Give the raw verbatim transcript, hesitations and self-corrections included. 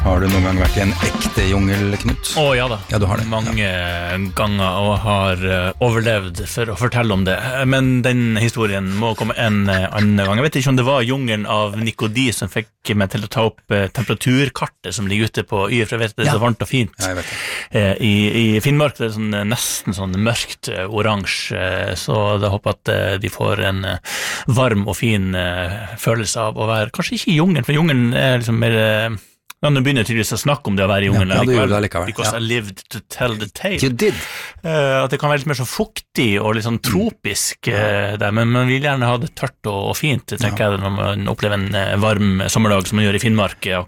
Har du noen gang vært i en ekte jungel, Knut? Å ja da, ja, du har det. mange ja. ganger og har uh, overlevd for å fortelle om det. Men den historien må komme en uh, annen gang. Jeg vet ikke om det var jungelen av Nikodí som fikk meg til å ta opp uh, temperaturkartet som ligger ute på Yr, for jeg vet det er ja. så varmt og fint. Ja, jeg vet det. Uh, i, I Finnmark det er sånn, uh, nesten sånn mørkt uh, oransje, uh, så jeg håper at uh, de får en uh, varm og fin uh, følelse av å være, kanskje ikke i jungelen, for jungelen er liksom mer... Uh, Ja, nå begynner jeg tydeligvis å snakke om det å være i jungelen ja, ja, du gjorde det likevel. Because ja. I lived to tell the tale. You did. Uh, at det kan være litt mer så fuktig og litt sånn tropisk uh, der, men man vil gjerne ha det tørt og, og fint, tenker ja. jeg, når man opplever en uh, varm sommerdag som man gjør i Finnmark. Ja.